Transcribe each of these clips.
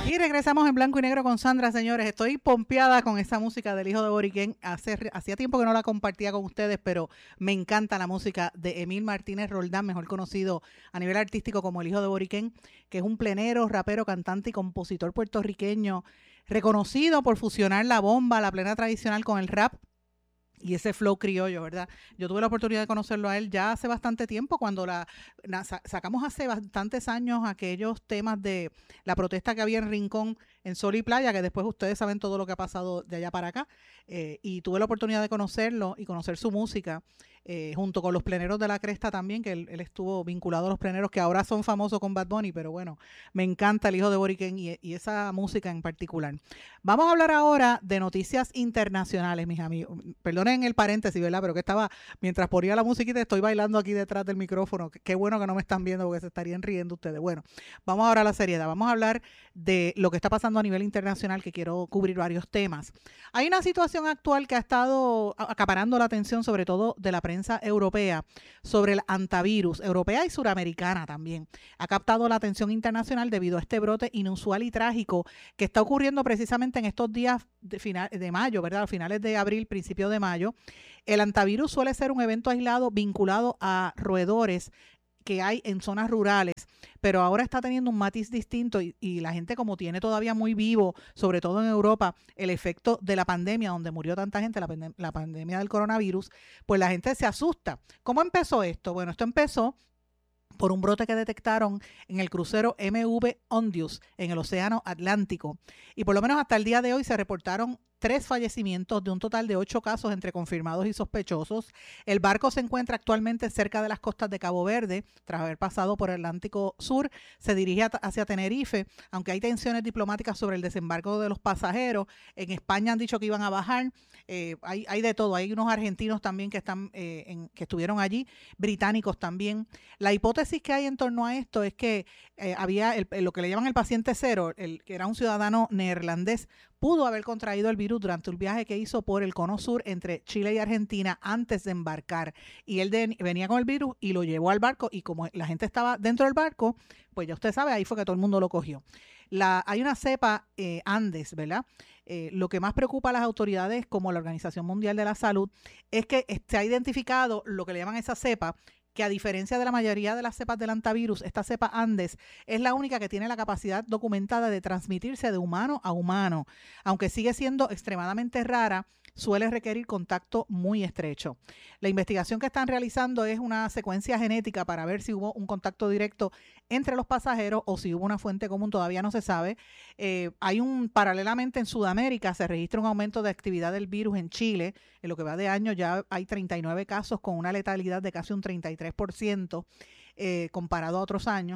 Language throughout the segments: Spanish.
Y regresamos en blanco y negro con Sandra, señores. Estoy pompeada con esa música del hijo de Boriquén. Hacía tiempo que no la compartía con ustedes, pero me encanta la música de Emil Martínez Roldán, mejor conocido a nivel artístico como el hijo de Boriquén, que es un plenero, rapero, cantante y compositor puertorriqueño, reconocido por fusionar la bomba, la plena tradicional con el rap y ese flow criollo, ¿verdad? Yo tuve la oportunidad de conocerlo a él ya hace bastante tiempo, cuando sacamos hace bastantes años aquellos temas de la protesta que había en Rincón, en Sol y Playa, que después ustedes saben todo lo que ha pasado de allá para acá, y tuve la oportunidad de conocerlo y conocer su música, junto con los pleneros de la Cresta también, que él estuvo vinculado a los pleneros que ahora son famosos con Bad Bunny, pero bueno, me encanta el hijo de Boriquén y esa música en particular. Vamos a hablar ahora de noticias internacionales, mis amigos. Perdonen el paréntesis, ¿verdad? Pero que estaba, mientras ponía la musiquita, estoy bailando aquí detrás del micrófono. Qué bueno que no me están viendo porque se estarían riendo ustedes. Bueno, vamos ahora a la seriedad. Vamos a hablar de lo que está pasando a nivel internacional, que quiero cubrir varios temas. Hay una situación actual que ha estado acaparando la atención, sobre todo de la prensa europea, sobre el antivirus, europea y suramericana también. Ha captado la atención internacional debido a este brote inusual y trágico que está ocurriendo precisamente en estos días de mayo, ¿verdad? A finales de abril, principios de mayo. El antivirus suele ser un evento aislado vinculado a roedores que hay en zonas rurales, pero ahora está teniendo un matiz distinto y la gente, como tiene todavía muy vivo, sobre todo en Europa, el efecto de la pandemia, donde murió tanta gente, la pandemia del coronavirus, pues la gente se asusta. ¿Cómo empezó esto? Bueno, esto empezó por un brote que detectaron en el crucero MV Ondius en el Océano Atlántico. Y por lo menos hasta el día de hoy se reportaron 3 fallecimientos de un total de 8 casos entre confirmados y sospechosos. El barco se encuentra actualmente cerca de las costas de Cabo Verde, tras haber pasado por el Atlántico Sur. Se dirige hacia Tenerife, aunque hay tensiones diplomáticas sobre el desembarco de los pasajeros. En España han dicho que iban a bajar. Hay de todo. Hay unos argentinos también que estuvieron allí, británicos también. La hipótesis que hay en torno a esto es que había lo que le llaman el paciente cero, que era un ciudadano neerlandés, pudo haber contraído el virus durante un viaje que hizo por el cono sur entre Chile y Argentina antes de embarcar. Y él venía con el virus y lo llevó al barco, y como la gente estaba dentro del barco, pues ya usted sabe, ahí fue que todo el mundo lo cogió. Hay una cepa Andes, ¿verdad? Lo que más preocupa a las autoridades, como la Organización Mundial de la Salud, es que se ha identificado lo que le llaman esa cepa, que a diferencia de la mayoría de las cepas del antivirus, esta cepa Andes es la única que tiene la capacidad documentada de transmitirse de humano a humano. Aunque sigue siendo extremadamente rara, suele requerir contacto muy estrecho. La investigación que están realizando es una secuencia genética para ver si hubo un contacto directo entre los pasajeros o si hubo una fuente común, todavía no se sabe. Paralelamente en Sudamérica se registra un aumento de actividad del virus en Chile. En lo que va de año ya hay 39 casos con una letalidad de casi un 33%, comparado a otros años.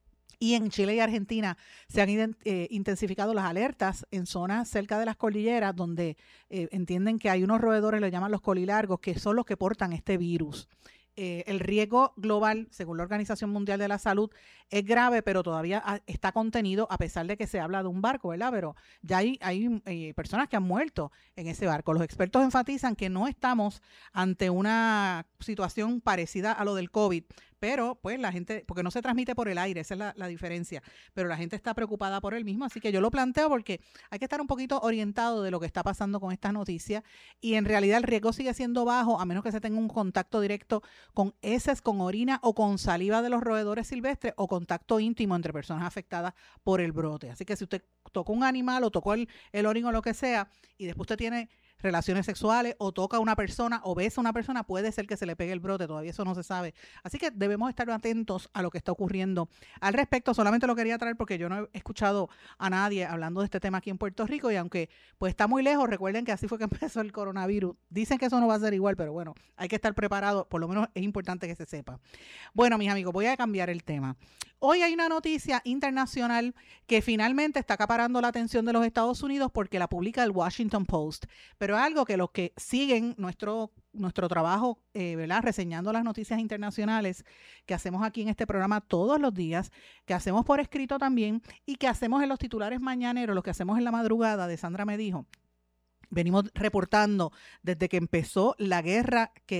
Y en Chile y Argentina se han intensificado las alertas en zonas cerca de las cordilleras, donde entienden que hay unos roedores, le llaman los colilargos, que son los que portan este virus. El riesgo global, según la Organización Mundial de la Salud, es grave, pero todavía está contenido, a pesar de que se habla de un barco, ¿verdad? Pero ya hay personas que han muerto en ese barco. Los expertos enfatizan que no estamos ante una situación parecida a lo del COVID, pero pues la gente, porque no se transmite por el aire, esa es la diferencia, pero la gente está preocupada por él mismo, así que yo lo planteo porque hay que estar un poquito orientado de lo que está pasando con estas noticias, y en realidad el riesgo sigue siendo bajo, a menos que se tenga un contacto directo con heces, con orina o con saliva de los roedores silvestres, o contacto íntimo entre personas afectadas por el brote. Así que si usted tocó un animal o tocó el orín o lo que sea, y después usted tiene relaciones sexuales o toca a una persona o besa a una persona, puede ser que se le pegue el brote, todavía eso no se sabe. Así que debemos estar atentos a lo que está ocurriendo al respecto. Solamente lo quería traer porque yo no he escuchado a nadie hablando de este tema aquí en Puerto Rico, y aunque pues está muy lejos, recuerden que así fue que empezó el coronavirus. Dicen que eso no va a ser igual, pero bueno, hay que estar preparado, por lo menos es importante que se sepa. Bueno, mis amigos, voy a cambiar el tema. Hoy hay una noticia internacional que finalmente está acaparando la atención de los Estados Unidos porque la publica el Washington Post, pero es algo que los que siguen nuestro trabajo, ¿verdad? Reseñando las noticias internacionales que hacemos aquí en este programa todos los días, que hacemos por escrito también y que hacemos en los titulares mañaneros, lo que hacemos en la madrugada de Sandra me dijo. Venimos reportando desde que empezó la guerra que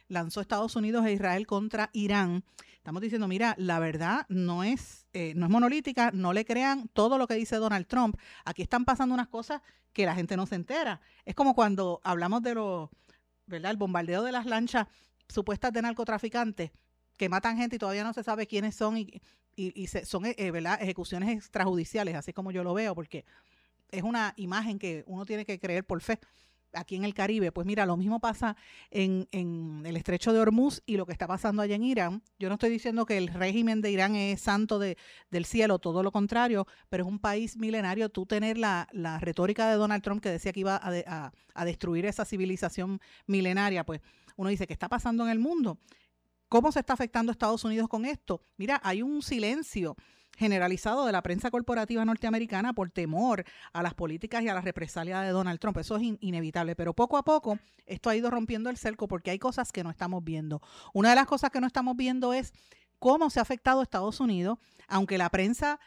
lanzó Estados Unidos e Israel contra Irán, estamos diciendo, mira, la verdad no es monolítica, no le crean todo lo que dice Donald Trump. Aquí están pasando unas cosas que la gente no se entera. Es como cuando hablamos de ¿verdad? El bombardeo de las lanchas supuestas de narcotraficantes que matan gente y todavía no se sabe quiénes son son ¿verdad? Ejecuciones extrajudiciales, así como yo lo veo, porque es una imagen que uno tiene que creer por fe. Aquí en el Caribe, pues mira, lo mismo pasa en el estrecho de Hormuz y lo que está pasando allá en Irán. Yo no estoy diciendo que el régimen de Irán es santo del cielo, todo lo contrario, pero es un país milenario. Tú tener la retórica de Donald Trump que decía que iba a destruir esa civilización milenaria, pues uno dice, ¿qué está pasando en el mundo? ¿Cómo se está afectando a Estados Unidos con esto? Mira, hay un silencio generalizado de la prensa corporativa norteamericana por temor a las políticas y a las represalias de Donald Trump. Eso es inevitable, pero poco a poco esto ha ido rompiendo el cerco porque hay cosas que no estamos viendo. Una de las cosas que no estamos viendo es cómo se ha afectado a Estados Unidos, aunque la prensa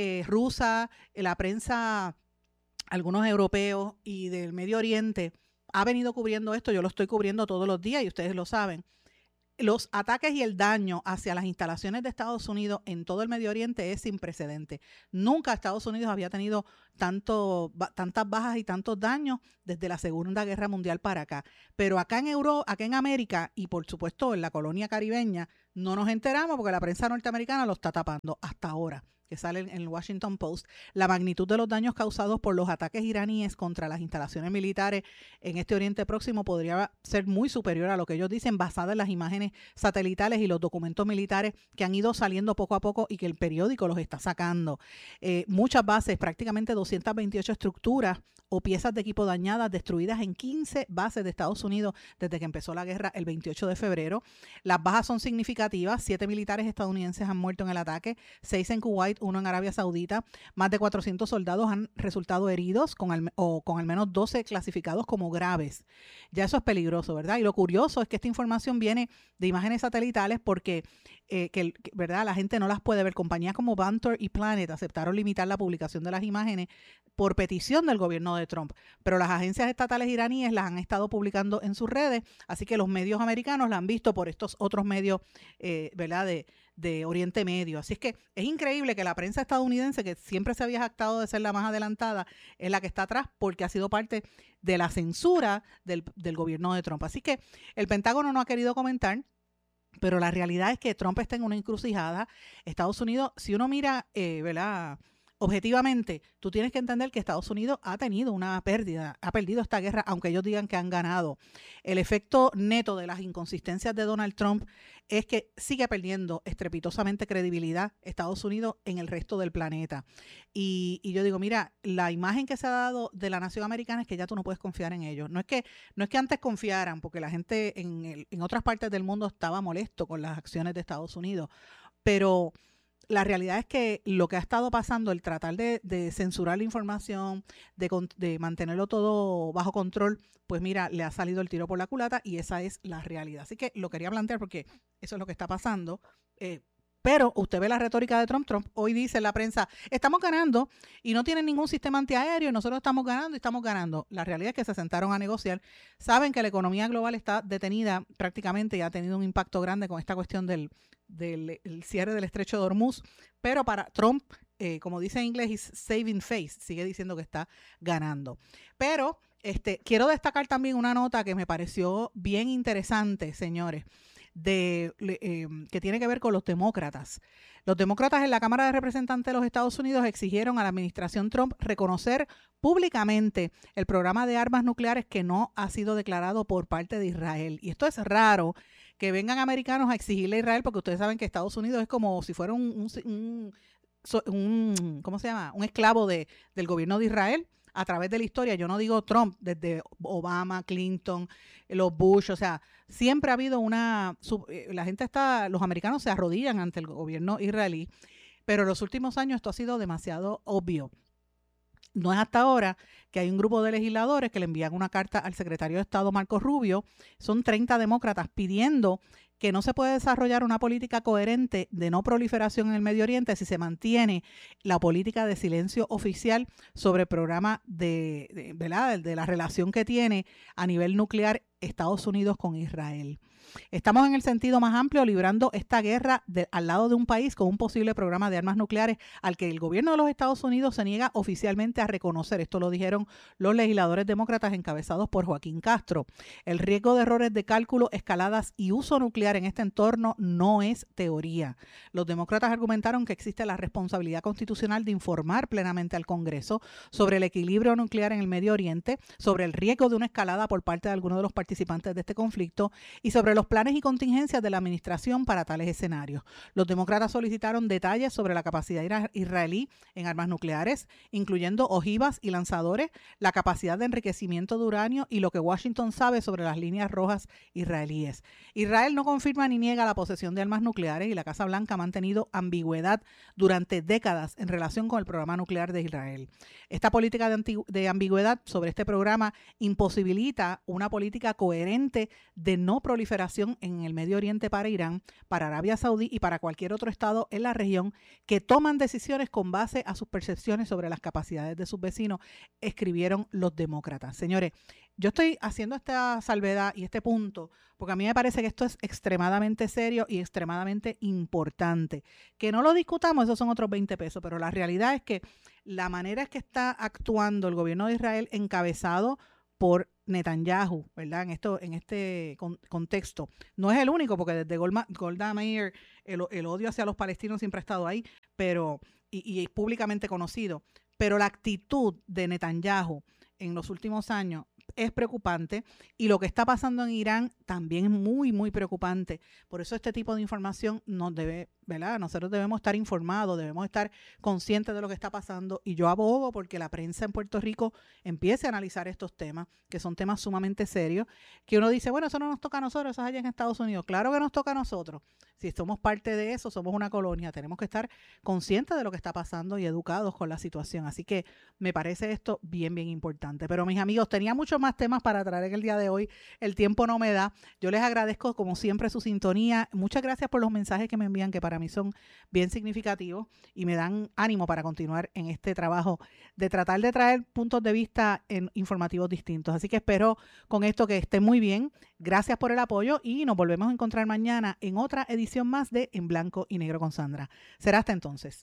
rusa, la prensa, algunos europeos y del Medio Oriente ha venido cubriendo esto. Yo lo estoy cubriendo todos los días y ustedes lo saben. Los ataques y el daño hacia las instalaciones de Estados Unidos en todo el Medio Oriente es sin precedente. Nunca Estados Unidos había tenido tantas bajas y tantos daños desde la Segunda Guerra Mundial para acá. Pero acá en acá en América y por supuesto en la colonia caribeña no nos enteramos porque la prensa norteamericana lo está tapando hasta ahora, que sale en el Washington Post. La magnitud de los daños causados por los ataques iraníes contra las instalaciones militares en este Oriente Próximo podría ser muy superior a lo que ellos dicen, basada en las imágenes satelitales y los documentos militares que han ido saliendo poco a poco y que el periódico los está sacando. Muchas bases, prácticamente 228 estructuras o piezas de equipo dañadas, destruidas en 15 bases de Estados Unidos desde que empezó la guerra el 28 de febrero. Las bajas son significativas. 7 militares estadounidenses han muerto en el ataque, 6 en Kuwait, 1 en Arabia Saudita. Más de 400 soldados han resultado heridos con al menos 12 clasificados como graves. Ya eso es peligroso, ¿verdad? Y lo curioso es que esta información viene de imágenes satelitales porque ¿verdad? La gente no las puede ver. Compañías como Banter y Planet aceptaron limitar la publicación de las imágenes por petición del gobierno de Trump, pero las agencias estatales iraníes las han estado publicando en sus redes, así que los medios americanos la han visto por estos otros medios, ¿verdad? De Oriente Medio. Así es que es increíble que la prensa estadounidense, que siempre se había jactado de ser la más adelantada, es la que está atrás porque ha sido parte de la censura del gobierno de Trump. Así que el Pentágono no ha querido comentar, pero la realidad es que Trump está en una encrucijada. Estados Unidos, si uno mira, ¿verdad? Objetivamente, tú tienes que entender que Estados Unidos ha tenido una pérdida, ha perdido esta guerra, aunque ellos digan que han ganado. El efecto neto de las inconsistencias de Donald Trump es que sigue perdiendo estrepitosamente credibilidad Estados Unidos en el resto del planeta. Y yo digo, mira, la imagen que se ha dado de la nación americana es que ya tú no puedes confiar en ellos. No es que antes confiaran, porque la gente en otras partes del mundo estaba molesto con las acciones de Estados Unidos, pero la realidad es que lo que ha estado pasando, el tratar de censurar la información, de mantenerlo todo bajo control, pues mira, le ha salido el tiro por la culata y esa es la realidad. Así que lo quería plantear porque eso es lo que está pasando. Pero usted ve la retórica de Trump. Trump hoy dice en la prensa, estamos ganando y no tienen ningún sistema antiaéreo y nosotros estamos ganando y estamos ganando. La realidad es que se sentaron a negociar. Saben que la economía global está detenida prácticamente y ha tenido un impacto grande con esta cuestión del cierre del estrecho de Hormuz. Pero para Trump, como dice en inglés, is saving face. Sigue diciendo que está ganando. Pero quiero destacar también una nota que me pareció bien interesante, señores, que tiene que ver con los demócratas. Los demócratas en la Cámara de Representantes de los Estados Unidos exigieron a la administración Trump reconocer públicamente el programa de armas nucleares que no ha sido declarado por parte de Israel. Y esto es raro, que vengan americanos a exigirle a Israel, porque ustedes saben que Estados Unidos es como si fuera un ¿cómo se llama? Un esclavo del gobierno de Israel. A través de la historia, yo no digo Trump, desde Obama, Clinton, los Bush, o sea, siempre ha habido los americanos se arrodillan ante el gobierno israelí, pero en los últimos años esto ha sido demasiado obvio. No es hasta ahora que hay un grupo de legisladores que le envían una carta al secretario de Estado, Marco Rubio, son 30 demócratas pidiendo que no se puede desarrollar una política coherente de no proliferación en el Medio Oriente si se mantiene la política de silencio oficial sobre el programa ¿verdad? De la relación que tiene a nivel nuclear Estados Unidos con Israel. Estamos en el sentido más amplio librando esta guerra al lado de un país con un posible programa de armas nucleares al que el gobierno de los Estados Unidos se niega oficialmente a reconocer. Esto lo dijeron los legisladores demócratas encabezados por Joaquín Castro. El riesgo de errores de cálculo, escaladas y uso nuclear en este entorno no es teoría. Los demócratas argumentaron que existe la responsabilidad constitucional de informar plenamente al Congreso sobre el equilibrio nuclear en el Medio Oriente, sobre el riesgo de una escalada por parte de algunos de los participantes de este conflicto y sobre los planes y contingencias de la administración para tales escenarios. Los demócratas solicitaron detalles sobre la capacidad israelí en armas nucleares, incluyendo ojivas y lanzadores, la capacidad de enriquecimiento de uranio y lo que Washington sabe sobre las líneas rojas israelíes. Israel no confirma ni niega la posesión de armas nucleares y la Casa Blanca ha mantenido ambigüedad durante décadas en relación con el programa nuclear de Israel. Esta política de ambigüedad sobre este programa imposibilita una política coherente de no proliferación en el Medio Oriente para Irán, para Arabia Saudí y para cualquier otro estado en la región que toman decisiones con base a sus percepciones sobre las capacidades de sus vecinos, escribieron los demócratas. Señores, yo estoy haciendo esta salvedad y este punto porque a mí me parece que esto es extremadamente serio y extremadamente importante. Que no lo discutamos, esos son otros 20 pesos, pero la realidad es que la manera en que está actuando el gobierno de Israel encabezado por Netanyahu, ¿verdad? En este contexto. No es el único, porque desde Golda Meir el odio hacia los palestinos siempre ha estado ahí, pero y es públicamente conocido. Pero la actitud de Netanyahu en los últimos años es preocupante y lo que está pasando en Irán también es muy, muy preocupante. Por eso este tipo de información nos debe, ¿verdad? Nosotros debemos estar informados, debemos estar conscientes de lo que está pasando y yo abogo porque la prensa en Puerto Rico empiece a analizar estos temas, que son temas sumamente serios, que uno dice, bueno, eso no nos toca a nosotros, eso es allá en Estados Unidos. Claro que nos toca a nosotros. Si somos parte de eso, somos una colonia, tenemos que estar conscientes de lo que está pasando y educados con la situación. Así que me parece esto bien, bien importante. Pero mis amigos, tenía muchos más temas para traer en el día de hoy. El tiempo no me da. Yo les agradezco como siempre su sintonía. Muchas gracias por los mensajes que me envían, que para mí son bien significativos y me dan ánimo para continuar en este trabajo de tratar de traer puntos de vista informativos distintos. Así que espero con esto que esté muy bien. Gracias por el apoyo y nos volvemos a encontrar mañana en otra edición más de En Blanco y Negro con Sandra. Será hasta entonces.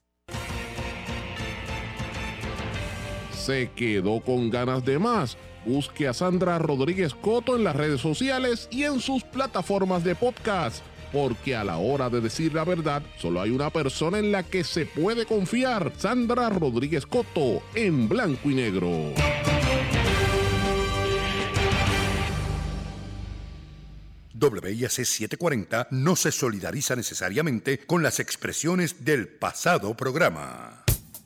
¿Se quedó con ganas de más? Busque a Sandra Rodríguez Coto en las redes sociales y en sus plataformas de podcast, porque a la hora de decir la verdad, solo hay una persona en la que se puede confiar: Sandra Rodríguez Coto, en Blanco y Negro. WIAC 740 no se solidariza necesariamente con las expresiones del pasado programa.